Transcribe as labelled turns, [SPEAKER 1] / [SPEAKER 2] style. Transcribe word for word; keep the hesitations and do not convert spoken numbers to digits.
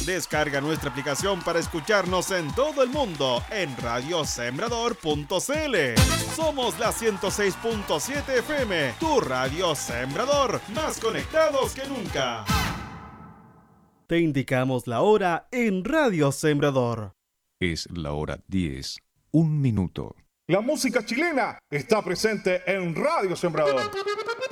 [SPEAKER 1] Descarga nuestra aplicación para escucharnos en todo el mundo en radio sembrador punto c l. Somos la ciento seis punto siete F M, tu radio Sembrador, más conectados que nunca. Te indicamos la hora en Radio Sembrador.
[SPEAKER 2] Es la hora diez, un minuto.
[SPEAKER 3] La música chilena está presente en Radio Sembrador.